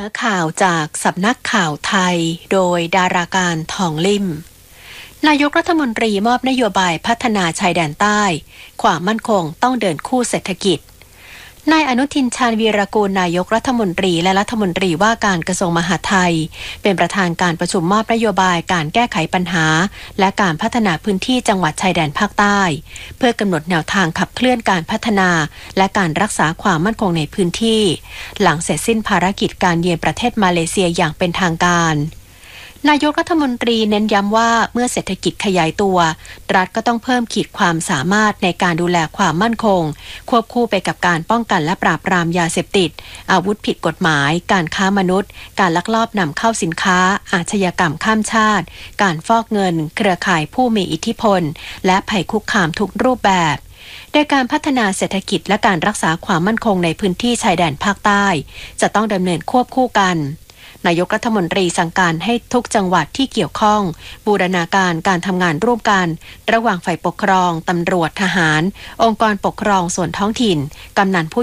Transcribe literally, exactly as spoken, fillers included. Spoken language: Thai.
ข่าวจากสำนักข่าวไทยโดยดาราการทองลิ่มนายกรัฐมนตรีมอบนโยบายพัฒนาชายแดนใต้ความมั่นคงต้องเดินคู่เศรษฐกิจนายอนุทินชาญวีรกูลนายกรัฐมนตรีและรัฐมนตรีว่าการกระทรวงมหาดไทยเป็นประธานการประชุมมอบนโยบายการแก้ไขปัญหาและการพัฒนาพื้นที่จังหวัดชายแดนภาคใต้เพื่อกำหนดแนวทางขับเคลื่อนการพัฒนาและการรักษาความมั่นคงในพื้นที่หลังเสร็จสิ้นภารกิจการเยือนประเทศมาเลเซียอย่างเป็นทางการนายกรัฐมนตรีเน้นย้ำว่าเมื่อเศรษฐกิจขยายตัวรัฐก็ต้องเพิ่มขีดความสามารถในการดูแลความมั่นคงควบคู่ไปกับการป้องกันและปราบปรามยาเสพติดอาวุธผิดกฎหมายการค้ามนุษย์การลักลอบนำเข้าสินค้าอาชญากรรมข้ามชาติการฟอกเงินเครือข่ายผู้มีอิทธิพลและภัยคุกคามทุกรูปแบบโดยการพัฒนาเศรษฐกิจและการรักษาความมั่นคงในพื้นที่ชายแดนภาคใต้จะต้องดำเนินควบคู่กันนายกรัฐมนตรีสั่งการให้ทุกจังหวัดที่เกี่ยวข้องบูรณาการการทำงานร่วมกันระหว่างฝ่ายปกครองตำรวจทหารองค์กรปกครองส่วนท้องถิ่นกำนันผู้